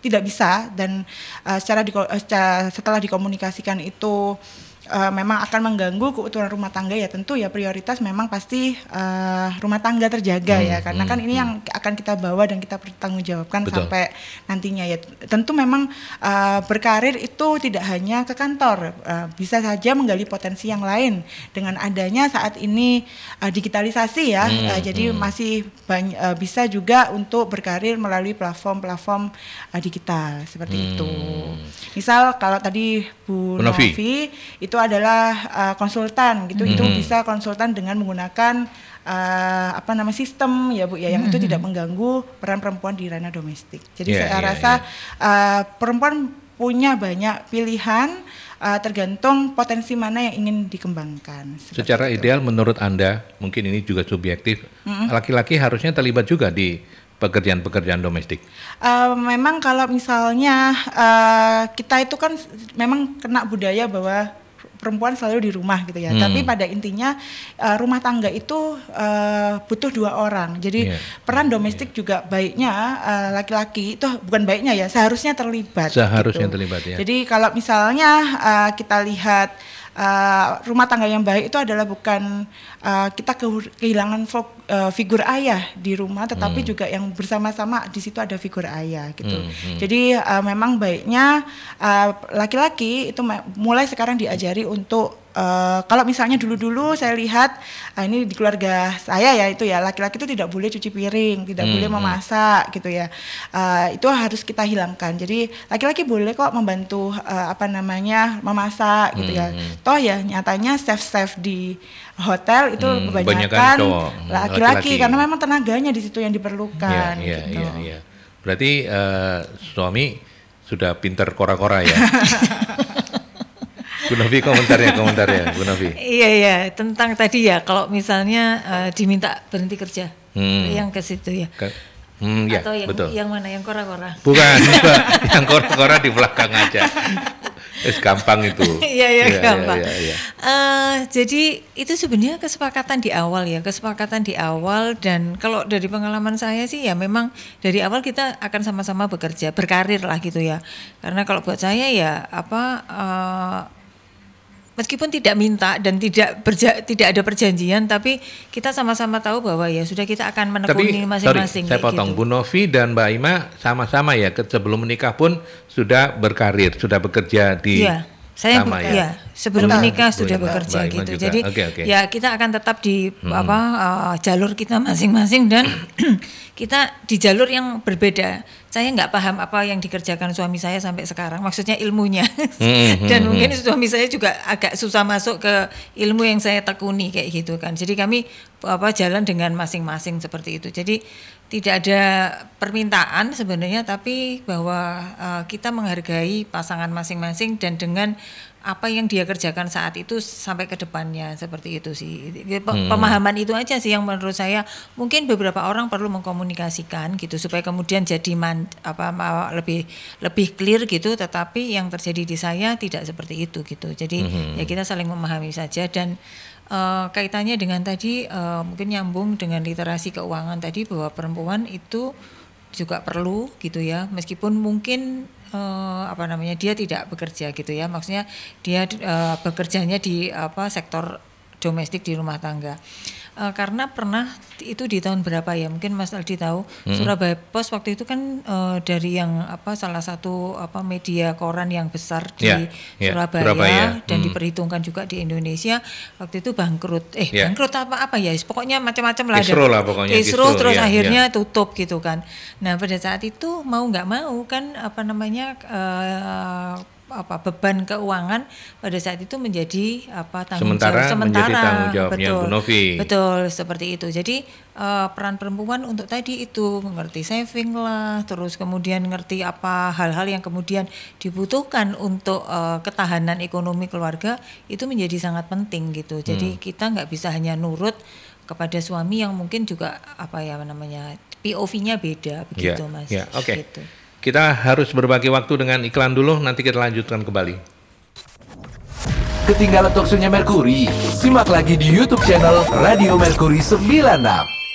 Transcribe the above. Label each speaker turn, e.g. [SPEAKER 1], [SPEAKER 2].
[SPEAKER 1] tidak bisa dan setelah dikomunikasikan itu memang akan mengganggu keutuhan rumah tangga, ya tentu ya prioritas memang pasti rumah tangga terjaga ya, karena kan ini yang akan kita bawa dan kita pertanggungjawabkan sampai nantinya ya. Tentu memang berkarir itu tidak hanya ke kantor, bisa saja menggali potensi yang lain dengan adanya saat ini digitalisasi ya, jadi masih bisa juga untuk berkarir melalui platform-platform digital seperti itu. Misal kalau tadi Bu Novi itu adalah konsultan gitu, itu bisa konsultan dengan menggunakan sistem ya Bu ya, yang itu tidak mengganggu peran perempuan di ranah domestik. Jadi saya rasa perempuan punya banyak pilihan, tergantung potensi mana yang ingin dikembangkan.
[SPEAKER 2] Secara ideal menurut Anda, mungkin ini juga subjektif, laki-laki harusnya terlibat juga di pekerjaan-pekerjaan domestik?
[SPEAKER 1] Memang kalau misalnya kita itu kan memang kena budaya bahwa perempuan selalu di rumah gitu ya. Tapi pada intinya rumah tangga itu butuh 2 orang. Jadi peran domestik juga baiknya laki-laki itu bukan baiknya ya, seharusnya terlibat.
[SPEAKER 2] Seharusnya
[SPEAKER 1] gitu.
[SPEAKER 2] terlibat ya.
[SPEAKER 1] Jadi kalau misalnya kita lihat rumah tangga yang baik itu adalah bukan kita kehilangan figur ayah di rumah, tetapi juga yang bersama-sama di situ ada figur ayah gitu. Jadi memang baiknya laki-laki itu mulai sekarang diajari untuk kalau misalnya dulu-dulu saya lihat ini di keluarga saya ya, itu ya laki-laki itu tidak boleh cuci piring, tidak boleh memasak gitu ya. Itu harus kita hilangkan. Jadi laki-laki boleh kok membantu memasak gitu ya. Toh ya nyatanya chef-chef di hotel itu kebanyakan laki-laki karena memang tenaganya di situ yang diperlukan. Gitu.
[SPEAKER 2] Iya. Berarti suami sudah pinter kora-kora ya. Bu Novi komentarnya Bu Novi.
[SPEAKER 3] Iya tentang tadi ya, kalau misalnya diminta berhenti kerja, yang ke situ ya. Atau yang
[SPEAKER 2] betul.
[SPEAKER 3] Yang mana, yang kora-kora?
[SPEAKER 2] Bukan, yang kora-kora di belakang aja. Gampang itu.
[SPEAKER 3] Iya, gampang. Jadi itu sebenarnya kesepakatan di awal, dan kalau dari pengalaman saya sih ya memang dari awal kita akan sama-sama bekerja, berkarir lah gitu ya. Karena kalau buat saya ya meskipun tidak minta dan tidak ada perjanjian, tapi kita sama-sama tahu bahwa ya sudah kita akan menekuni masing-masing.
[SPEAKER 2] Saya potong, gitu. Bu Novi dan Mbak Ima sama-sama ya sebelum menikah pun sudah berkarir, sudah bekerja di
[SPEAKER 3] sebelum menikah sudah bekerja gitu. Juga. Jadi ya kita akan tetap di jalur kita masing-masing dan kita di jalur yang berbeda. Saya nggak paham apa yang dikerjakan suami saya sampai sekarang, maksudnya ilmunya. Dan mungkin suami saya juga agak susah masuk ke ilmu yang saya tekuni kayak gitu kan. Jadi kami jalan dengan masing-masing seperti itu. Jadi tidak ada permintaan sebenarnya, tapi bahwa kita menghargai pasangan masing-masing dan dengan apa yang dia kerjakan saat itu sampai ke depannya, seperti itu sih. Pemahaman itu aja sih yang menurut saya mungkin beberapa orang perlu mengkomunikasikan gitu supaya kemudian jadi lebih clear gitu, tetapi yang terjadi di saya tidak seperti itu gitu. Jadi ya kita saling memahami saja. Dan kaitannya dengan tadi mungkin nyambung dengan literasi keuangan tadi, bahwa perempuan itu juga perlu gitu ya, meskipun mungkin dia tidak bekerja gitu ya, maksudnya dia bekerjanya di sektor domestik di rumah tangga. Karena pernah itu di tahun berapa ya, mungkin Mas Aldi tahu, Surabaya Post waktu itu kan dari yang salah satu media koran yang besar di Surabaya dan diperhitungkan juga di Indonesia, waktu itu bangkrut. Bangkrut apa ya, pokoknya macam-macam lah. Kisruh terus akhirnya tutup gitu kan. Nah pada saat itu mau nggak mau kan beban keuangan pada saat itu menjadi tanggung jawab sementara,
[SPEAKER 2] menjadi tanggung jawabnya Bu Novi.
[SPEAKER 3] Betul seperti itu. Jadi peran perempuan untuk tadi itu ngerti saving lah, terus kemudian ngerti apa hal-hal yang kemudian dibutuhkan untuk ketahanan ekonomi keluarga itu menjadi sangat penting gitu. Jadi kita nggak bisa hanya nurut kepada suami yang mungkin juga POV-nya beda begitu Mas.
[SPEAKER 2] Oke.
[SPEAKER 3] Gitu.
[SPEAKER 2] Kita harus berbagi waktu dengan iklan dulu, nanti kita lanjutkan kembali.
[SPEAKER 4] Ketinggalan talkshow-nya Mercury? Simak lagi di YouTube channel Radio Mercury 96.